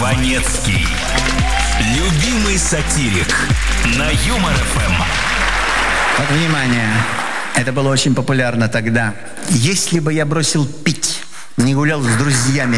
Жванецкий. Любимый сатирик на Юмор ФМ. Вот, внимание, это было очень популярно тогда. Если бы я бросил пить, не гулял с друзьями.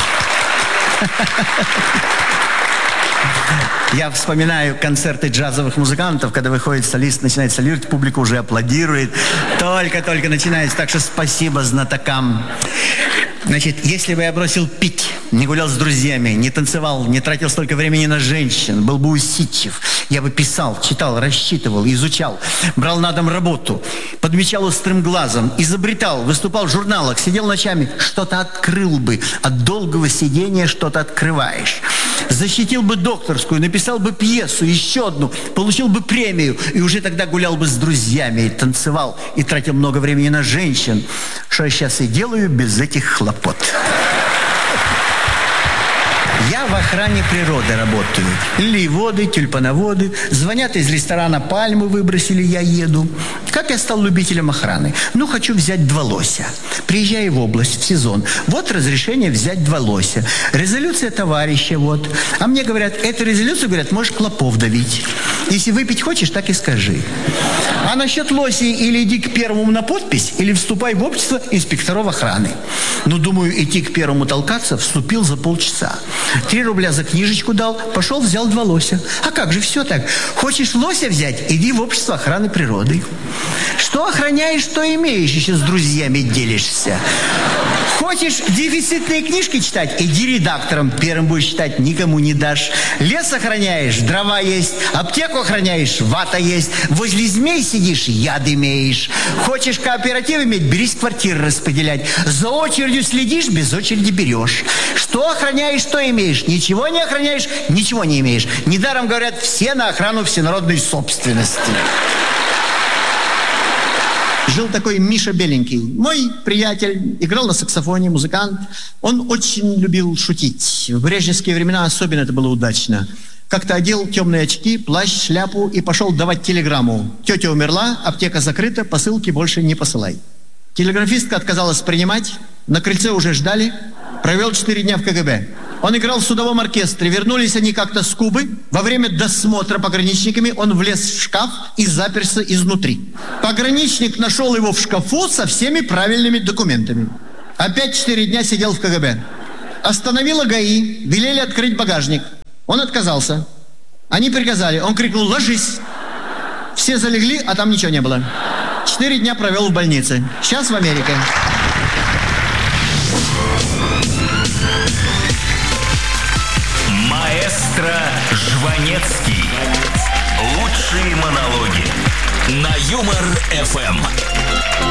Я вспоминаю концерты джазовых музыкантов, когда выходит солист, начинает солировать, публика уже аплодирует. Только начинается, так что спасибо знатокам. Значит, если бы я бросил пить, не гулял с друзьями, не танцевал, не тратил столько времени на женщин, был бы усидчив, я бы писал, читал, рассчитывал, изучал, брал на дом работу, подмечал острым глазом, изобретал, выступал в журналах, сидел ночами, что-то открыл бы. От долгого сидения что-то открываешь. Защитил бы докторскую, написал бы пьесу, еще одну, получил бы премию, и уже тогда гулял бы с друзьями, и танцевал, и тратил много времени на женщин, что я сейчас и делаю без этих хлопот. Я в охране природы работаю. Лилиеводы, тюльпановоды. Звонят из ресторана, пальмы выбросили, я еду. Как я стал любителем охраны? Ну, хочу взять 2 лося. Приезжаю в область в сезон. Вот разрешение взять 2 лося. Резолюция товарища, вот. А мне говорят, эту резолюцию, говорят, можешь клопов давить. Если выпить хочешь, так и скажи. А насчет лосей или иди к первому на подпись, или вступай в общество инспекторов охраны. Ну, думаю, идти к первому толкаться, вступил за полчаса. 3 рубля за книжечку дал, пошел, взял 2 лося. А как же все так? Хочешь лося взять? Иди в общество охраны природы. Что охраняешь, что имеешь, еще с друзьями делишься. Хочешь дефицитные книжки читать? Иди редактором, первым будешь читать, никому не дашь. Лес охраняешь, дрова есть. Аптеку охраняешь, вата есть. Возле змей сидишь, яд имеешь. Хочешь кооператив иметь, берись квартиры распределять. За очередью следишь, без очереди берешь. Что охраняешь, что имеешь. Ничего не охраняешь, ничего не имеешь. Недаром говорят, все на охрану всенародной собственности. Жил такой Миша Беленький. Мой приятель, играл на саксофоне, музыкант. Он очень любил шутить. В брежневские времена особенно это было удачно. Как-то одел темные очки, плащ, шляпу и пошел давать телеграмму. Тетя умерла, аптека закрыта, посылки больше не посылай. Телеграфистка отказалась принимать, на крыльце уже ждали. Провел 4 дня в КГБ. Он играл в судовом оркестре. Вернулись они как-то с Кубы. Во время досмотра пограничниками он влез в шкаф и заперся изнутри. Пограничник нашел его в шкафу со всеми правильными документами. Опять 4 дня сидел в КГБ. Остановила ГАИ, велели открыть багажник. Он отказался. Они приказали. Он крикнул: «Ложись!» Все залегли, а там ничего не было. 4 дня провел в больнице. Сейчас в Америке. Маэстро Жванецкий. Лучшие монологи на Юмор ФМ.